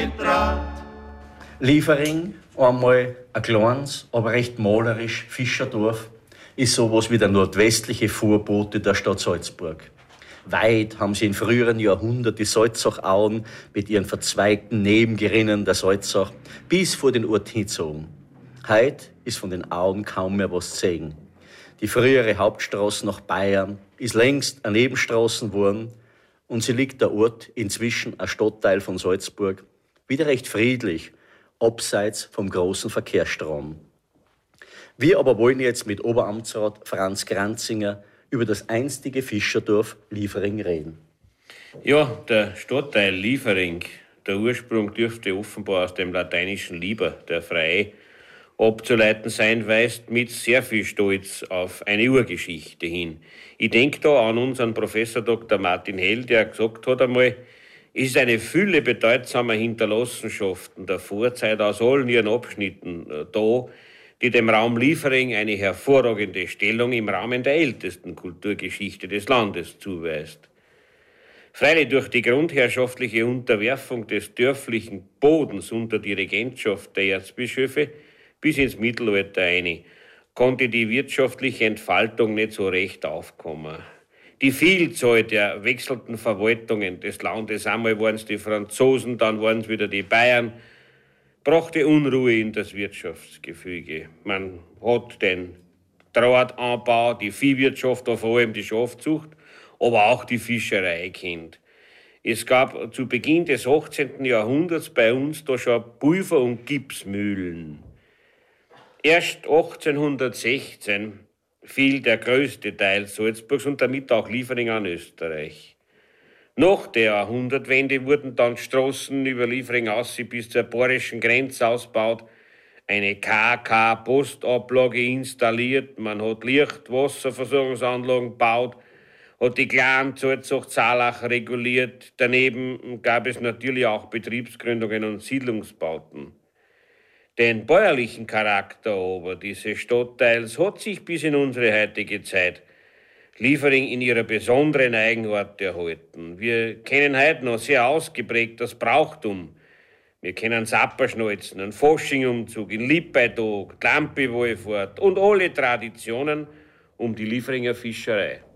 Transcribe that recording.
Draht. Liefering, einmal ein kleines, aber recht malerisch Fischerdorf, ist sowas wie der nordwestliche Vorbote der Stadt Salzburg. Weit haben sie in früheren Jahrhunderten die Salzachauen mit ihren verzweigten Nebengerinnen der Salzach bis vor den Ort hingezogen. Heute ist von den Auen kaum mehr was zu sehen. Die frühere Hauptstraße nach Bayern ist längst eine Nebenstraße geworden und sie liegt der Ort, inzwischen ein Stadtteil von Salzburg, wieder recht friedlich, abseits vom großen Verkehrsstrom. Wir aber wollen jetzt mit Oberamtsrat Franz Granzinger über das einstige Fischerdorf Liefering reden. Ja, der Stadtteil Liefering, der Ursprung dürfte offenbar aus dem lateinischen Liber, der Freie, abzuleiten sein, weist mit sehr viel Stolz auf eine Urgeschichte hin. Ich denke da an unseren Professor Dr. Martin Hell, der gesagt hat einmal, es ist eine Fülle bedeutsamer Hinterlassenschaften der Vorzeit aus allen ihren Abschnitten da, die dem Raum Liefering eine hervorragende Stellung im Rahmen der ältesten Kulturgeschichte des Landes zuweist. Freilich durch die grundherrschaftliche Unterwerfung des dörflichen Bodens unter die Regentschaft der Erzbischöfe bis ins Mittelalter ein, konnte die wirtschaftliche Entfaltung nicht so recht aufkommen. Die Vielzahl der wechselnden Verwaltungen des Landes, einmal waren es die Franzosen, dann waren es wieder die Bayern, brachte Unruhe in das Wirtschaftsgefüge. Man hat den Drahtanbau, die Viehwirtschaft, vor allem die Schafzucht, aber auch die Fischerei kennt. Es gab zu Beginn des 18. Jahrhunderts bei uns da schon Pulver- und Gipsmühlen. Erst 1816 fiel der größte Teil Salzburgs und damit auch Liefering an Österreich. Nach der Jahrhundertwende wurden dann Straßen über Liefering aus bis zur bayerischen Grenze ausgebaut, eine KK-Postablage installiert, man hat Licht-Wasserversorgungsanlagen gebaut, hat die kleinen Salzach reguliert. Daneben gab es natürlich auch Betriebsgründungen und Siedlungsbauten. Den bäuerlichen Charakter aber dieses Stadtteils hat sich bis in unsere heutige Zeit Liefering in ihrer besonderen Eigenart erhalten. Wir kennen heute noch sehr ausgeprägt das Brauchtum. Wir kennen Sapperschnalzen, einen Faschingumzug, einen Lippeitag, die Lampiwallfahrt und alle Traditionen um die Lieferinger Fischerei.